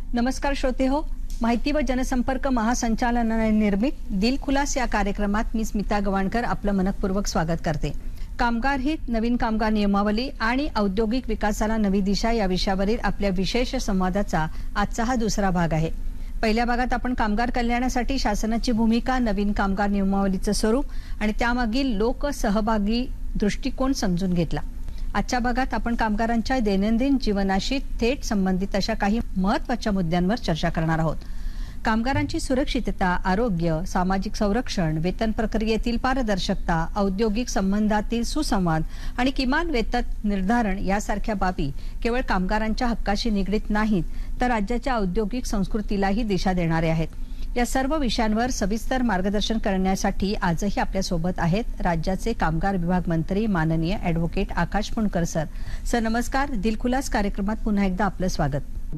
नमस्कार श्रोते हो, माहिती व जनसंपर्क महासंचालनालय निर्मित दिलखुलास या कार्यक्रमात मी स्मिता गवाणकर आपलं मनपूर्वक स्वागत करते। कामगार हित, नवीन कामगार नियमावली आणि औद्योगिक विकासाला नवी दिशा या विषयावरील आपल्या विशेष संवादाचा आजचा हा दुसरा भाग आहे। पहिल्या भागात आपण कामगार कल्याणासाठी शासनाची भूमिका, नवीन कामगार नियमावलीचं स्वरूप आणि त्यामागील लोकसहभागी दृष्टिकोन समजून घेतला। आजच्या भागात आपण कामगारांच्या दैनंदिन जीवनाशी थेट संबंधित अशा काही महत्त्वाच्या मुद्द्यांवर चर्चा करणार आहोत। कामगारांची सुरक्षितता, आरोग्य, सामाजिक संरक्षण, वेतन प्रक्रियेतील पारदर्शकता, औद्योगिक संबंधातील सुसंवाद आणि किमान वेतन निर्धारण यासारख्या बाबी केवळ कामगारांच्या हक्काशी निगडीत नाहीत, तर राज्याच्या औद्योगिक संस्कृतीलाही दिशा देणारे आहेत। या सर्व विषयांवर सविस्तर मार्गदर्शन करण्यासाठी आजही आपल्या सोबत आहेत राज्याचे कामगार विभाग मंत्री माननीय ॲडव्होकेट आकाश पुणकर सर। नमस्कार, दिलखुलास कार्यक्रमात पुन्हा एकदा आपलं स्वागत।